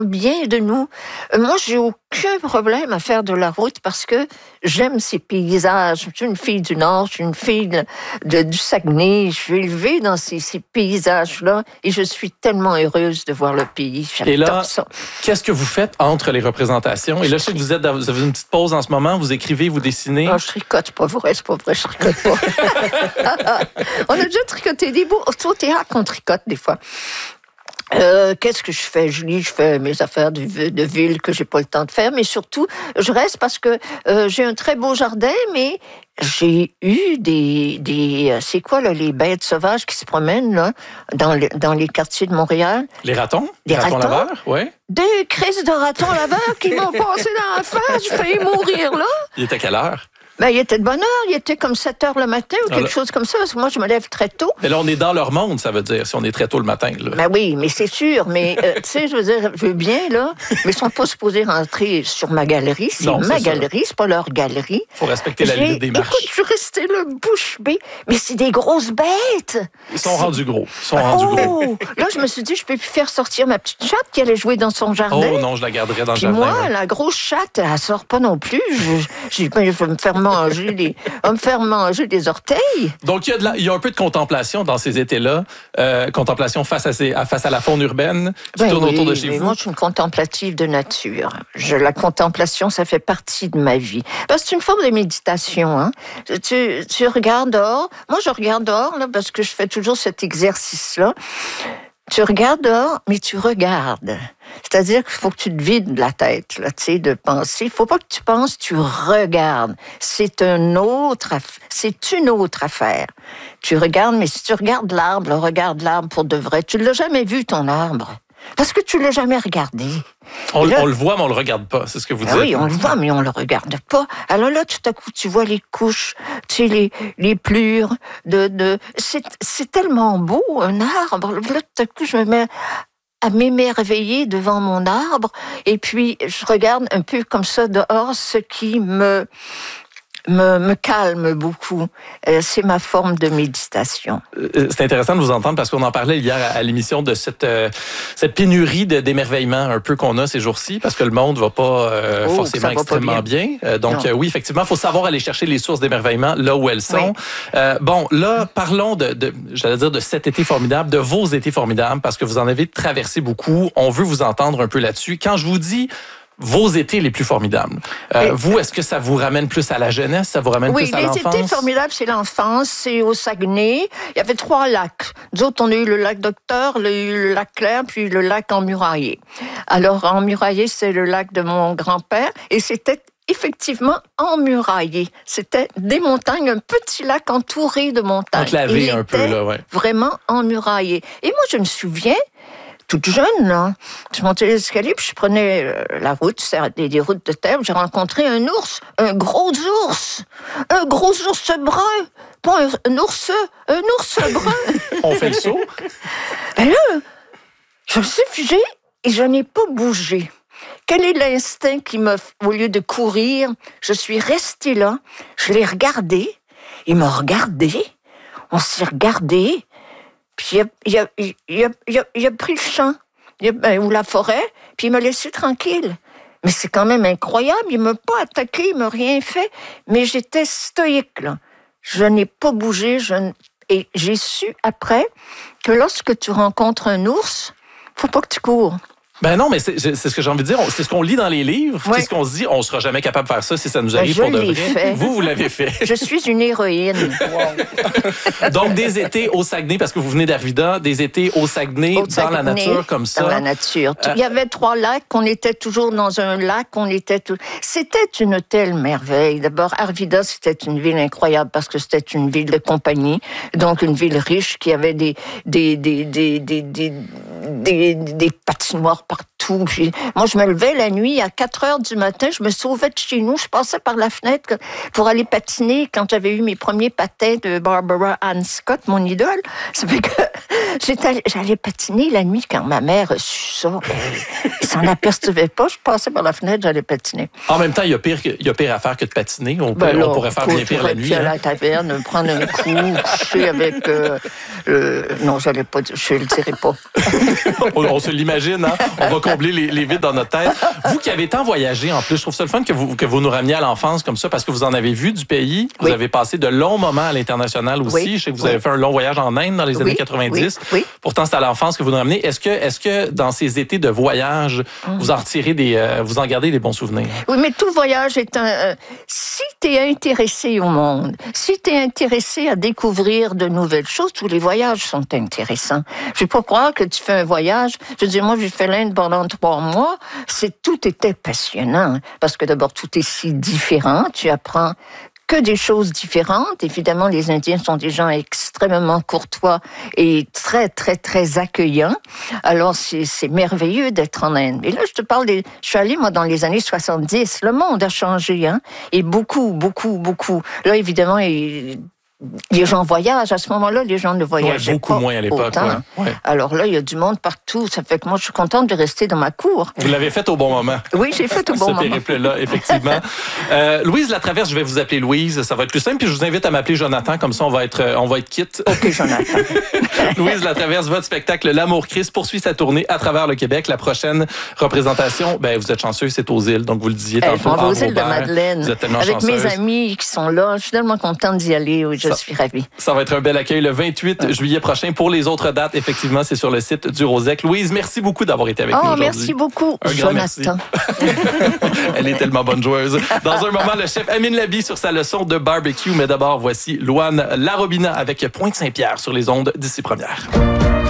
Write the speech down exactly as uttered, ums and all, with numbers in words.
bien de nous. Moi, j'ai aucun problème à faire de la route parce que j'aime ces paysages. Je suis une fille du Nord, je suis une fille de, de, du Saguenay. Je suis élevée dans ces, ces paysages-là et je suis tellement heureuse de voir le pays. J'adore et là, ça. Qu'est-ce que vous faites entre les représentations? Et là, je sais que vous êtes dans, vous avez une petite pause en ce moment. Vous écrivez, vous dessinez. Non, je tricote, c'est pas vrai, c'est pas vrai, je tricote pas. On a déjà tricoté des bouts. Au théâtre, on tricote des fois. Euh, qu'est-ce que je fais? Je lis, je fais mes affaires de, de ville que j'ai pas le temps de faire, mais surtout, je reste parce que euh, j'ai un très beau jardin, mais j'ai eu des... des c'est quoi, là, les bêtes sauvages qui se promènent là, dans, le, dans les quartiers de Montréal? Les ratons? Des ratons, ratons laveurs, oui. Des crises de ratons laveurs qui m'ont passé dans la face, j'ai failli mourir là. Il était à quelle heure? Ben, il était de bonne heure, il était comme sept heures le matin ou quelque Alors, chose comme ça, parce que moi, je me lève très tôt. Mais là, on est dans leur monde, ça veut dire, si on est très tôt le matin. Là. Ben oui, mais c'est sûr, mais euh, tu sais, je veux dire, je veux bien, là, mais ils sont pas supposés rentrer sur ma galerie, c'est non, ma c'est galerie, c'est pas leur galerie. Il faut respecter la limite des marches. Écoute, je suis restée là, bouche bée, mais c'est des grosses bêtes. Ils sont rendus gros, ils sont rendus oh, gros. Là, je me suis dit, je peux plus faire sortir ma petite chatte qui allait jouer dans son jardin. Oh non, je la garderais dans Puis le jardin. moi, ouais. la grosse chatte, elle sort pas non plus. Je, je, je vais me faire manger les... On me faire manger des orteils. Donc, il y, a de la, il y a un peu de contemplation dans ces étés-là. Euh, contemplation face à, ces, à, face à la faune urbaine qui ben tourne oui, autour de chez mais vous. Moi, je suis une contemplative de nature. Je, la contemplation, ça fait partie de ma vie. Parce que c'est une forme de méditation. Hein. Tu, tu regardes dehors. Moi, je regarde dehors là, parce que je fais toujours cet exercice-là. Tu regardes dehors, mais tu regardes. C'est-à-dire qu'il faut que tu te vides la tête, là, tu sais, de penser. Il faut pas que tu penses, tu regardes. C'est un autre, c'est une autre affaire. Tu regardes, mais si tu regardes l'arbre, là, regarde l'arbre pour de vrai. Tu l'as jamais vu, ton arbre. Parce que tu l'as jamais regardé. On, là, on le voit, mais on le regarde pas. C'est ce que vous dites. Ah oui, on le voit, mais on le regarde pas. Alors là, tout à coup, tu vois les couches, tu sais, les, les plures de, de... C'est, c'est tellement beau, un arbre. Là, tout à coup, je me mets à m'émerveiller devant mon arbre. Et puis, je regarde un peu comme ça dehors, ce qui me... Me, me calme beaucoup. Euh, c'est ma forme de méditation. Euh, c'est intéressant de vous entendre parce qu'on en parlait hier à, à l'émission de cette, euh, cette pénurie de, d'émerveillement un peu qu'on a ces jours-ci parce que le monde va pas euh, oh, forcément va extrêmement pas bien. bien. Euh, donc euh, oui, effectivement, il faut savoir aller chercher les sources d'émerveillement là où elles sont. Oui. Euh, bon, là, parlons de, de, j'allais dire de cet été formidable, de vos étés formidables parce que vous en avez traversé beaucoup. On veut vous entendre un peu là-dessus. Quand je vous dis vos étés les plus formidables. Euh, Et, vous, est-ce que ça vous ramène plus à la jeunesse? Ça vous ramène oui, plus à l'enfance? Oui, les étés formidables, c'est l'enfance. C'est au Saguenay. Il y avait trois lacs. Nous autres, on a eu le lac Docteur, on a eu le lac Clair, puis le lac Emmuraillé. Alors, Emmuraillé, c'est le lac de mon grand-père. Et c'était effectivement emmuraillé. C'était des montagnes, un petit lac entouré de montagnes. Enclavé un peu, là, ouais. Vraiment emmuraillé. Et moi, je me souviens... toute jeune, là. Je montais les escaliers, puis je prenais la route, des, des routes de terre. J'ai rencontré un ours, un gros ours, un gros ours brun. Pas un, un ours, un ours brun. On fait le saut? Et là, je me suis figée et je n'ai pas bougé. Quel est l'instinct qui m'a, au lieu de courir, je suis restée là, je l'ai regardé, il m'a regardé, on s'est regardé. Puis il a, il, a, il, a, il, a, il a pris le champ, il a, ben, ou la forêt, puis il m'a laissé tranquille. Mais c'est quand même incroyable, il ne m'a pas attaqué, il ne m'a rien fait. Mais j'étais stoïque, là. Je n'ai pas bougé. Je n... Et j'ai su après que lorsque tu rencontres un ours, il ne faut pas que tu cours. Ben non, mais c'est, c'est ce que j'ai envie de dire. C'est ce qu'on lit dans les livres. Ouais. C'est ce qu'on se dit. On ne sera jamais capable de faire ça si ça nous arrive ben, pour de vrai. Fait. Vous, vous l'avez fait. Je suis une héroïne. Wow. Donc, des étés au Saguenay, parce que vous venez d'Arvida, des étés au Saguenay, au dans Saguenay, la nature comme ça. Dans la nature. Euh, Il y avait trois lacs. On était toujours dans un lac. On était tout... C'était une telle merveille. D'abord, Arvida, c'était une ville incroyable parce que c'était une ville de compagnie. Donc, une ville riche qui avait des, des, des, des, des, des, des, des patinoires partout. Puis, moi, je me levais la nuit à quatre heures du matin, je me sauvais de chez nous, je passais par la fenêtre pour aller patiner quand j'avais eu mes premiers patins de Barbara Ann Scott, mon idole. Ça fait que j'étais, j'allais patiner la nuit quand ma mère a su ça. Elle s'en apercevait pas, je passais par la fenêtre, j'allais patiner. En même temps, il y a pire, que, il y a pire à faire que de patiner. On, peut, ben là, on pourrait faire bien pire la nuit. Puis à la taverne, prendre un coup, coucher avec... Euh, euh, non, j'allais pas, je le dirai pas. on, on se l'imagine, hein? On va combler les, les vides dans notre tête. Vous qui avez tant voyagé, en plus, je trouve ça le fun que vous, que vous nous rameniez à l'enfance comme ça, parce que vous en avez vu du pays. Vous oui. avez passé de longs moments à l'international aussi. Oui. Je sais que vous oui. avez fait un long voyage en Inde dans les oui. années quatre-vingt-dix. Oui. Oui. Pourtant, c'est à l'enfance que vous nous ramenez. Est-ce que, est-ce que dans ces étés de voyage, mmh. vous en retirez des, euh, vous en gardez des bons souvenirs? Oui, mais tout voyage est un... Euh, si tu es intéressé au monde, si tu es intéressé à découvrir de nouvelles choses, tous les voyages sont intéressants. Je ne vais pas croire que tu fais un voyage. Je veux dire, moi, j'ai fait l'Inde pendant trois mois. C'est, tout était passionnant. Parce que d'abord, tout est si différent. Tu apprends que des choses différentes. Évidemment, les Indiens sont des gens extrêmement courtois et très, très, très accueillants. Alors, c'est, c'est merveilleux d'être en Inde. Et là, je te parle des... Je suis allée, moi, dans les années soixante-dix. Le monde a changé, hein. Et beaucoup, beaucoup, beaucoup. Là, évidemment, il... les gens voyagent. À ce moment-là, les gens ne voyageaient ouais, beaucoup pas moins à l'époque. autant. Ouais. Ouais. Alors là, il y a du monde partout. Ça fait que moi, je suis contente de rester dans ma cour. Vous l'avez fait au bon moment. Oui, j'ai fait au bon Ce moment. Ce périple-là, effectivement. euh, Louise Latraverse, je vais vous appeler Louise. Ça va être plus simple. Puis je vous invite à m'appeler Jonathan. Comme ça, on va être, on va être quitte. OK, Jonathan. Louise Latraverse, votre spectacle L'Amour Christ poursuit sa tournée à travers le Québec. La prochaine représentation, ben vous êtes chanceux, c'est aux îles. Donc, vous le disiez tantôt. On va aux îles de Madeleine. Vous êtes tellement avec chanceuse. Mes amis qui sont là. Je suis tellement contente d'y aller. Oui, je ça, suis ravie. Ça va être un bel accueil le vingt-huit ouais. juillet prochain. Pour les autres dates, effectivement, c'est sur le site du Rosec. Louise, merci beaucoup d'avoir été avec oh, nous aujourd'hui. Merci beaucoup, un Jonathan. Elle est tellement bonne joueuse. Dans un moment, le chef Amine Labi sur sa leçon de barbecue. Mais d'abord, voici Louane Larobina avec Pointe-Saint-Pierre sur les ondes d'ici première.